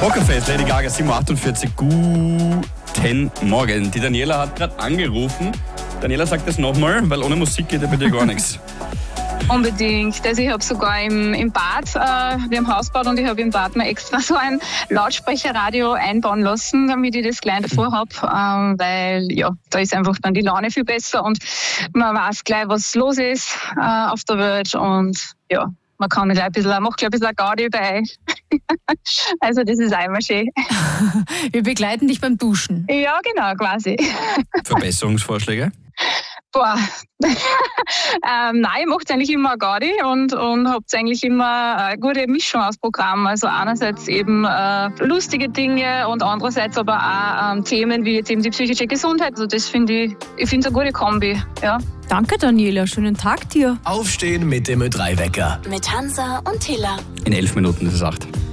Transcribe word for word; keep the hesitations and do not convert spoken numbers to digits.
Pokerface, Lady Gaga, sieben Uhr achtundvierzig. Guten Morgen. Die Daniela hat gerade angerufen. Daniela, sagt das nochmal, weil ohne Musik geht ja bei dir gar nichts. Unbedingt. Also ich habe sogar im, im Bad, äh, wir haben Haus gebaut und ich habe im Bad mir extra so ein Lautsprecherradio einbauen lassen, damit ich das gleich davor habe, ähm, weil ja, da ist einfach dann die Laune viel besser und man weiß gleich, was los ist äh, auf der Welt und ja, man kann gleich ein bisschen, macht gleich ein bisschen Gaudi bei euch. Also das ist einmal schön. Wir begleiten dich beim Duschen. Ja, genau, quasi. Verbesserungsvorschläge? Boah, ähm, nein, ich mache eigentlich immer Gaudi und, und habt eigentlich immer eine gute Mischung aus Programm. Also einerseits eben äh, lustige Dinge und andererseits aber auch ähm, Themen wie jetzt eben die psychische Gesundheit. Also das finde ich, ich finde es eine gute Kombi. Ja. Danke Daniela, schönen Tag dir. Aufstehen mit dem Ö drei Wecker. Mit Hansa und Hilla. In elf Minuten ist es acht.